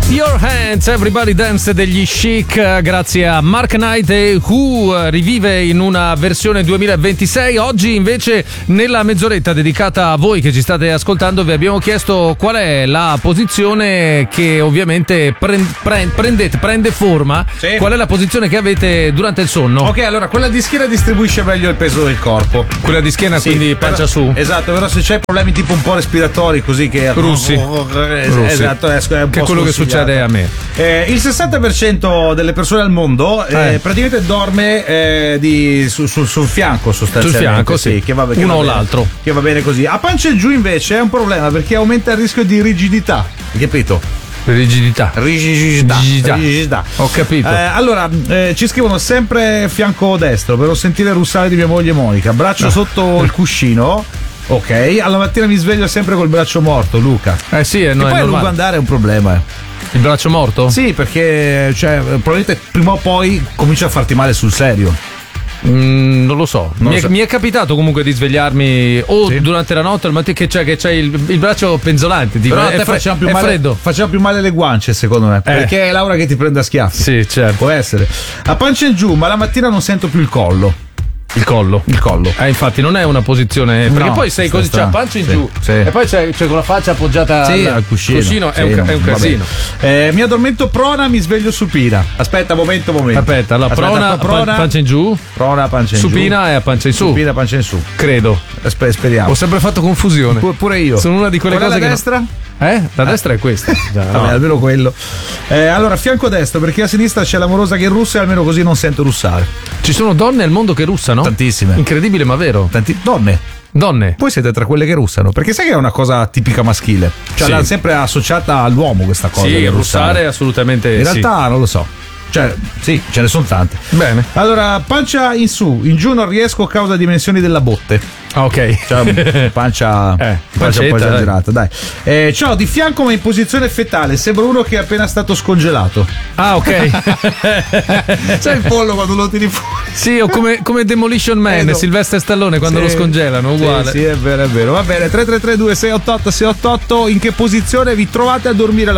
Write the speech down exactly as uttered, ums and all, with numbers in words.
Your Hands, Everybody Dance degli Chic, grazie a Mark Knight e Who rivive in una versione duemilaventisei. Oggi invece nella mezz'oretta dedicata a voi che ci state ascoltando vi abbiamo chiesto qual è la posizione che ovviamente pre- pre- prendete, prende forma, sì. Qual è la posizione che avete durante il sonno? Ok, allora quella di schiena distribuisce meglio il peso del corpo. Quella di schiena, sì, quindi pancia però, su. Esatto, però se c'hai problemi tipo un po' respiratori così che russi, oh, oh, es- russi. Esatto, è un che po' è quello che succede a me. Eh, il sessanta per cento delle persone al mondo eh, Eh. praticamente dorme eh, di, su, su, sul fianco sostanzialmente. Sul fianco, sì. Che va, che Uno va o bene, l'altro. Che va bene così. A pancia in giù invece è un problema perché aumenta il rischio di rigidità. Hai capito? Rigidità. Rigidità. Rigidità. Rigidità. Ho capito. Eh, allora, eh, ci scrivono sempre fianco destro per non sentire russare di mia moglie Monica. Braccio No. sotto il cuscino. Ok, alla mattina mi sveglio sempre col braccio morto, Luca. Eh sì, è, E no, poi è a lungo normale. andare è un problema. Eh. Il braccio morto? Sì, perché cioè, probabilmente prima o poi comincia a farti male sul serio. Mm, non lo so. Non Mi, lo è, so. mi è capitato comunque di svegliarmi o Sì. durante la notte al mattino che c'è, che c'è il, il braccio penzolante. Tipo, Però a è, te fre- facciamo più, è male, freddo. facciamo più male le guance, secondo me. Perché è Laura che ti prende a schiaffi. Sì, certo. Può essere. A pancia in giù, ma la mattina non sento più il collo. Il collo. Il collo. Eh, infatti non è una posizione. Perché No, poi sei sta così, c'è strano. la pancia in Sì, giù. sì. E poi c'è, c'è con la faccia appoggiata Sì, al al cuscino. è, un, Sì, ca- è un va casino. bene. Eh, mi addormento prona, mi sveglio supina. Aspetta, momento, momento. Aspetta, allora Aspetta, prona, prona, pan- pancia in giù, prona, pancia in supina giù. e a pancia in su. Supina, pancia in su. Credo. Sper- speriamo. Ho sempre fatto confusione. Pu- pure io. Sono una di quelle Qual è cose la che destra? No. Eh? La destra è questa. Già, no. Vabbè, almeno quello. Eh, allora, fianco destro, perché a sinistra c'è l'amorosa che russa e almeno così non sento russare. Ci sono donne al mondo che russano? Tantissime. Incredibile, ma vero. Tanti donne. Donne. Voi siete tra quelle che russano, perché sai che è una cosa tipica maschile. Cioè, Sì. l'hanno sempre associata all'uomo questa cosa. Sì, del russare assolutamente. In sì. realtà non lo so. Cioè, sì, ce ne sono tante. Bene. Allora, pancia in su, in giù non riesco a causa dimensioni della botte. Ah, ok. Cioè, pancia, Eh, pancia un po' pancetta, esagerata, dai. Eh, ciao, di fianco ma in posizione fetale, sembra uno che è appena stato scongelato. Ah, ok. Sai il pollo quando lo tiri fuori? Sì, o come, come Demolition Man, Eh, no. Silvestre Stallone quando Sì. lo scongelano, uguale. Sì, sì, è vero, è vero. Va bene, tre tre tre due sei otto otto sei otto otto, in che posizione vi trovate a dormire la